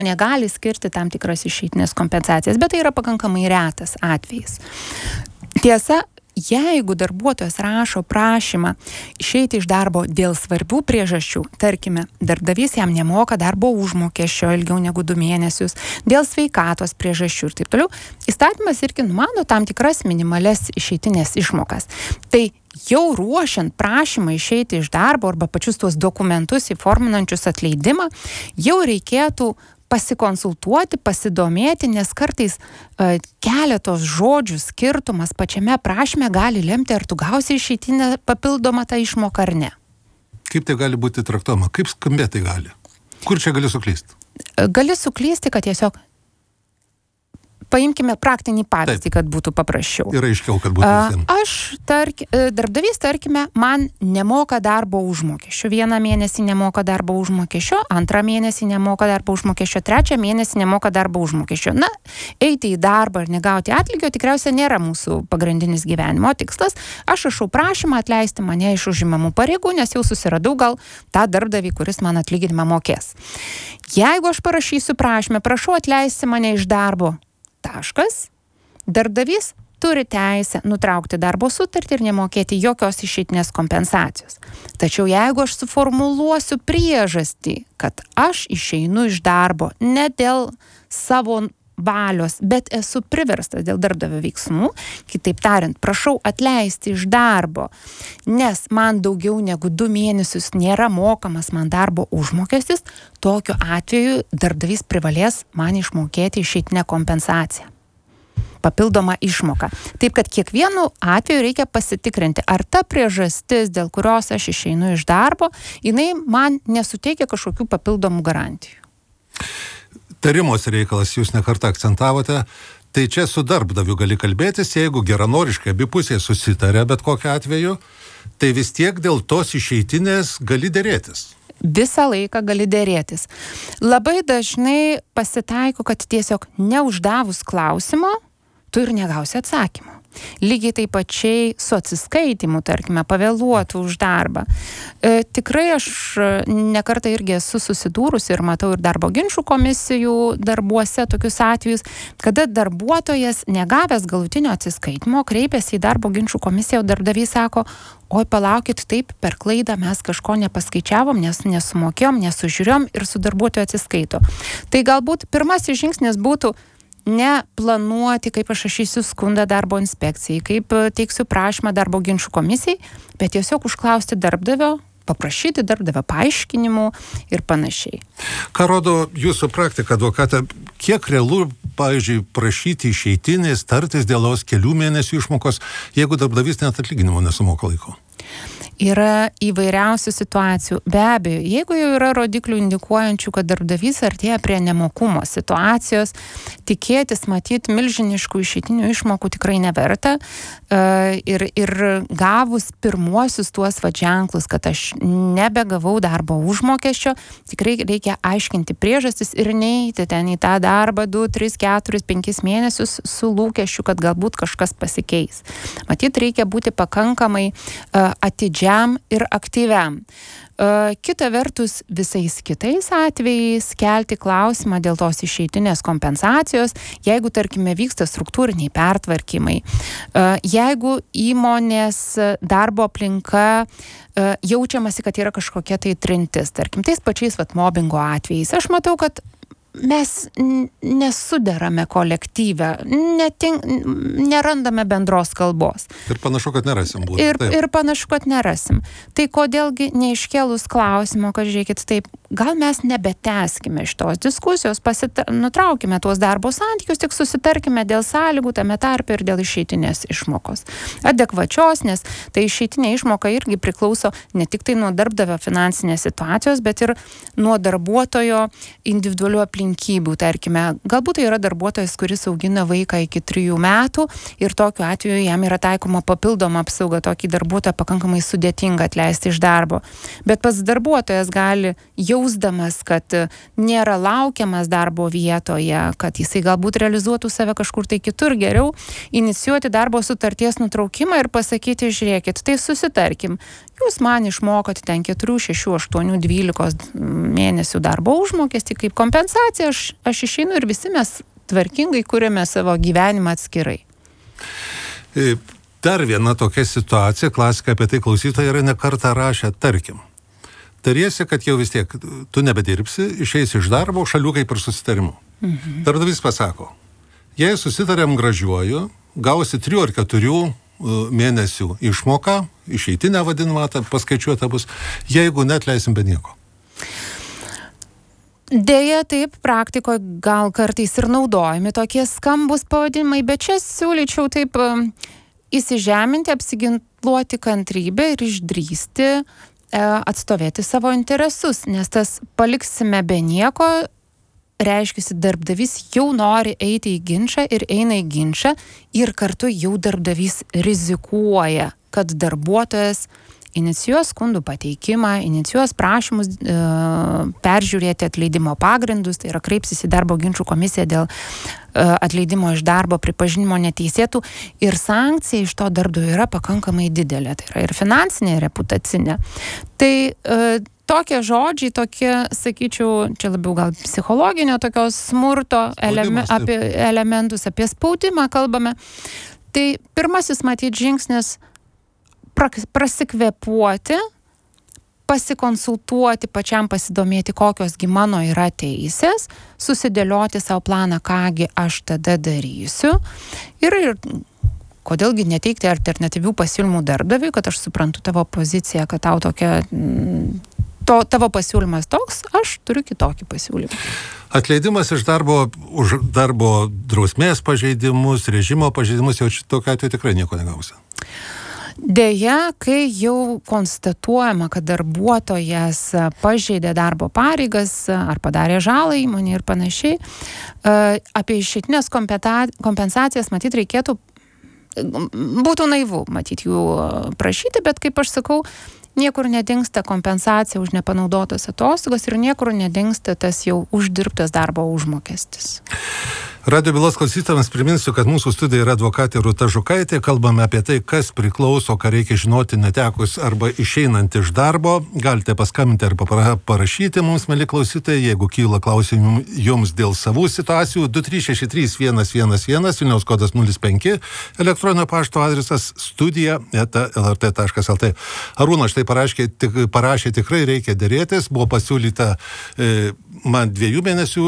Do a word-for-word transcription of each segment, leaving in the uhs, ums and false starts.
negali skirti tam tikras išeitinės kompensacijas, bet tai yra pakankamai retas atvejis. Tiesa, jeigu darbuotojas rašo prašymą išeiti iš darbo dėl svarbių priežasčių, tarkime, darbdavys jam nemoka darbo užmokesčio ilgiau negu du mėnesius, dėl sveikatos priežasčių ir taip toliau, įstatymas irgi numano tam tikras minimales išeitinės išmokas. Tai jau ruošiant prašymą išeiti iš darbo arba pačius tuos dokumentus įforminančius atleidimą, jau reikėtų pasikonsultuoti, pasidomėti, nes kartais uh, keletos žodžių skirtumas pačiame prašyme gali lemti, ar tu gausi išeitinę papildomą tą išmoką ar ne. Kaip tai gali būti traktuojama? Kaip skambėti tai gali? Kur čia gali suklysti? Gali suklysti, kad tiesiog paimkime praktinį pavyzdį, Taip. kad būtų paprasčiau. Ir aiškiau, kad būtų visiems. Aš, tark, darbdavys, tarkime, man nemoka darbo užmokesčio. Vieną mėnesį nemoka darbo užmokesčio, antrą mėnesį nemoka darbo užmokesčio, trečią mėnesį nemoka darbo užmokesčio. Na, eiti į darbą ir negauti atlygio tikriausiai nėra mūsų pagrindinis gyvenimo tikslas. Aš rašau prašymą atleisti mane iš užimamų pareigų, nes jau susiradau gal tą darbdavį, kuris man atlyginimą mokės. Jeigu aš parašysiu prašymą, prašau atleisti mane iš darbo, taškas, darbdavys turi teisę nutraukti darbo sutartį ir nemokėti jokios išeitinės kompensacijos. Tačiau jeigu aš suformuluosiu priežastį, kad aš išeinu iš darbo ne dėl savo valios, bet esu priverstas dėl darbdavio veiksmų, kitaip tariant, prašau atleisti iš darbo, nes man daugiau negu du mėnesius nėra mokamas man darbo užmokestis, tokiu atveju darbdavys privalės man išmokėti išeitinę kompensaciją. Papildomą išmoką. Taip, kad kiekvienu atveju reikia pasitikrinti, ar ta priežastis, dėl kurios aš išeinu iš darbo, jinai man nesuteikia kažkokių papildomų garantijų. Tarimosi reikalas jūs nekartą akcentavote, tai čia su darbdaviu gali kalbėtis, jeigu geranoriškai abi pusės susitarė bet kokiu atveju, tai vis tiek dėl tos išeitinės gali dėrėtis. Visą laiką gali dėrėtis. Labai dažnai pasitaiko, kad tiesiog neuždavus klausimo, tu ir negausi atsakymo. Lygiai taip pačiai su atsiskaitimu, tarkime, pavėluotų už darbą. E, tikrai aš nekartą irgi esu susidūrusi ir matau ir darbo ginčų komisijų darbuose tokius atvejus, kada darbuotojas negavęs galutinio atsiskaitimo kreipiasi į darbo ginčų komisiją, o darbdavys sako, oi palaukit, taip, per klaidą mes kažko nepaskaičiavom, nes nesumokėjom, nesužiūrėjom ir su darbuotoju atsiskaito. Tai galbūt pirmasis žingsnis būtų ne planuoti, kaip aš rašysiu skundą darbo inspekcijai, kaip teiksiu prašymą darbo ginčų komisijai, bet tiesiog užklausti darbdavio, paprašyti darbdavio paaiškinimų ir panašiai. Ką rodo jūsų praktika, advokate, kiek realu, pavyzdžiui, prašyti išeitinės, tartis dėl jos kelių mėnesių išmokos, jeigu darbdavys net atlyginimo nesumoka laiko? Yra įvairiausių situacijų. Be abejo, jeigu jau yra rodiklių indikuojančių, kad darbdavys artėja prie nemokumo situacijos, tikėtis matyti milžiniškų išeitinių išmokų tikrai neverta. Ir, ir gavus pirmuosius tuos va ženklus, kad aš nebegavau darbo užmokesčio, tikrai reikia aiškinti priežastis ir neiti ten į tą darbą du, tris, keturis, penkis mėnesius su lūkesčiu, kad galbūt kažkas pasikeis. Matyt, reikia būti pakankamai uh, atidžiam ir aktyviam. Uh, kita vertus, visais kitais atvejais kelti klausimą dėl tos išeitinės kompensacijos, jeigu, tarkime, vyksta struktūriniai pertvarkymai, uh, jeigu įmonės darbo aplinka uh, jaučiamasi, kad yra kažkokia tai trintis, tarkim, tais pačiais vat, mobbingo atvejais. Aš matau, kad mes nesuderame kolektyvę, netink, nerandame bendros kalbos. Ir panašu, kad nerasim. Būtų. Ir, ir panašu, kad nerasim. Tai kodėlgi neiškėlus klausimo, kad žiūrėkit, taip, gal mes nebetęskime šitos diskusijos, pasita, nutraukime tuos darbo santykius, tik susitarkime dėl sąlygų, tame tarpe ir dėl išeitinės išmokos. Adekvačios, nes tai išeitinė išmoka irgi priklauso ne tik tai nuo darbdavio finansinės situacijos, bet ir nuo darbuotojo individualių aplinkybių. Tarkime, galbūt tai yra darbuotojas, kuris augina vaiką iki trijų metų ir tokiu atveju jam yra taikoma papildoma apsauga, tokį darbuotoją pakankamai sudėtinga atleisti iš darbo. Bet pats darbuotojas gali jau jausdamas, kad nėra laukiamas darbo vietoje, kad jisai galbūt realizuotų save kažkur tai kitur, geriau inicijuoti darbo sutarties nutraukimą ir pasakyti, žiūrėkit, tai susitarkim, jūs man išmokot ten keturių, šešių, aštuonių, dvylikos mėnesių darbo užmokestį kaip kompensacija, aš, aš išeinu ir visi mes tvarkingai kuriame savo gyvenimą atskirai. Dar viena tokia situacija, klasika apie tai klausytojai yra ne kartą rašę, tarkim. Tariesi, kad jau vis tiek tu nebedirbsi, išeisi iš darbo, šalių kaip ir susitarimu. Mhm. Darbdavys pasako, jei susitarėm gražiuoju, gausi trijų ar keturių mėnesių išmoką, išeitinę vadinamą, paskaičiuota bus, jeigu neatleisim be nieko. Deja, taip, praktikoje gal kartais ir naudojami tokie skambus pavadinimai, bet čia siūlyčiau taip įsižeminti, apsiginkluoti kantrybę ir išdrįsti e, atstovėti savo interesus, nes tas paliksime be nieko, reiškiasi, darbdavys jau nori eiti į ginčą ir eina į ginčą ir kartu jau darbdavys rizikuoja, kad darbuotojas inicijuos skundų pateikimą, inicijuos prašymus e, peržiūrėti atleidimo pagrindus, tai yra kreipsis į darbo ginčų komisiją dėl e, atleidimo iš darbo pripažinimo neteisėtų ir sankcija iš to darbdavio yra pakankamai didelė, tai yra ir finansinė, ir reputacinė. Tai e, tokie žodžiai, tokie, sakyčiau, čia labiau gal psichologinio tokios smurto eleme, apie elementus, apie spaudimą kalbame. Tai pirmasis matyt žingsnis prasikvėpuoti, pasikonsultuoti, pačiam pasidomėti, kokiosgi mano yra teisės, susidėlioti savo planą, kągi aš tada darysiu ir, ir kodėlgi neteikti alternatyvių pasiūlymų darbdaviui, kad aš suprantu tavo poziciją, kad tau tokia, to, tavo pasiūlymas toks, aš turiu kitokį pasiūlymą. Atleidimas iš darbo už darbo drausmės pažeidimus, režimo pažeidimus, jau tokiu atveju tikrai nieko negausi. Deja, kai jau konstatuojama, kad darbuotojas pažeidė darbo pareigas ar padarė žalą įmonei ir panašiai, apie išeitinės kompensacijas matyt reikėtų, būtų naivu matyt jų prašyti, bet kaip aš sakau, niekur nedingsta kompensacija už nepanaudotas atostogas ir niekur nedingsta tas jau uždirbtas darbo užmokestis. Radio bylos klausytojams priminsiu, kad mūsų studija yra advokatė Rūta Žukaitė. Kalbame apie tai, kas priklauso, ką reikia žinoti netekus arba išeinant iš darbo. Galite paskambinti arba parašyti mums, mieli klausytojai, jeigu kyla klausimų jums dėl savų situacijų. du trys šeši trys vienas vienas vienas, Vilniaus kodas nulis penki, elektroninio pašto adresas studija eta lrt taškas lt. Arūnas štai parašė, tik, parašė tikrai reikia derėtis. Buvo pasiūlyta e, man dviejų mėnesių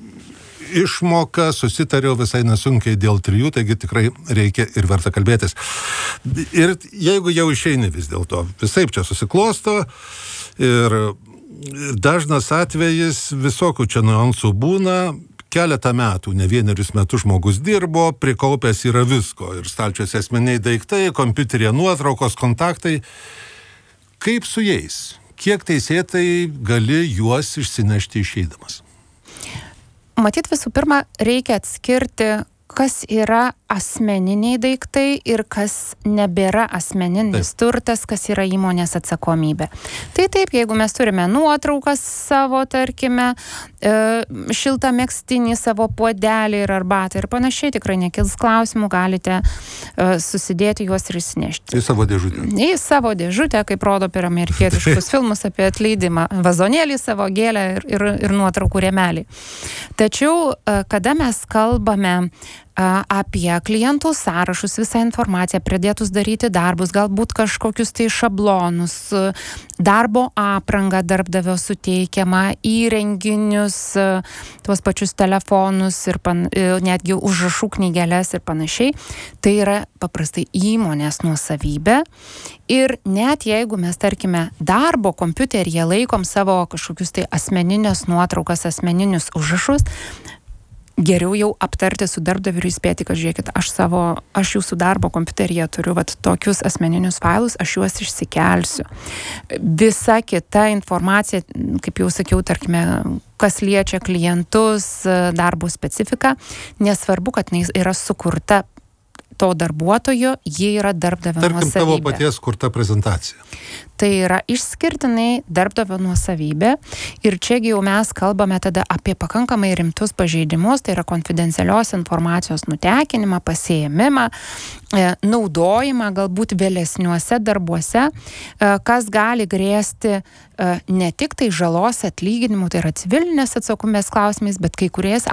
išmoka, susitariau visai nesunkiai dėl trijų, taigi tikrai reikia ir verta kalbėtis. Ir jeigu jau išeini vis dėlto, visaip čia susiklosto ir dažnas atvejis, visokių čia niuansų būna, keletą metų, ne vienerius metus žmogus dirbo, prikaupęs yra visko ir stalčiuose asmeniai daiktai, kompiuteryje nuotraukos, kontaktai. Kaip su jais? Kiek teisėtai gali juos išsinešti išeidamas? Matyt, visų pirma, reikia atskirti, kas yra asmeniniai daiktai ir kas nebėra asmeninis taip. Turtas, kas yra įmonės atsakomybė. Tai taip, jeigu mes turime nuotraukas savo, tarkime, e, šiltą megztinį, savo puodelį ir arbatą ir panašiai, tikrai nekils klausimų, galite e, susidėti juos ir įsinešti. Į savo dėžutę. Į savo dėžutę, kaip rodo per amerikietiškus filmus apie atleidimą. Vazonėlį, savo gėlę ir, ir, ir nuotraukų rėmelį. Tačiau, e, kada mes kalbame apie klientų sąrašus, visą informaciją, pradėtus daryti darbus, galbūt kažkokius tai šablonus, darbo aprangą darbdavio suteikiamą, įrenginius, tuos pačius telefonus ir pan, netgi užrašų knygeles ir panašiai. Tai yra paprastai įmonės nuosavybė. Ir net jeigu mes, tarkime, darbo kompiuteryje laikom savo kažkokius tai asmeninės nuotraukas, asmeninius užrašus, geriau jau aptarti su darbdaviu ir įspėti, kad žiūrėkit, aš savo, aš jūsų darbo kompiuteryje turiu vat tokius asmeninius failus, aš juos išsikelsiu. Visa kita informacija, kaip jau sakiau, tarkime, kas liečia klientus, darbo specifiką, nesvarbu, kad yra sukurta to darbuotojo, jie yra darbdavio nuosavybė. Tarkim, tavo paties kurta prezentacija. Tai yra išskirtinai darbdavio nuosavybė ir čiagi jau mes kalbame tada apie pakankamai rimtus pažeidimus, tai yra konfidencialios informacijos nutekinimą, pasiėmimą, naudojimą galbūt vėlesniuose darbuose, kas gali grėsti ne tik tai žalos atlyginimu, tai yra civilinės atsakomybės klausimais, bet kai kuriais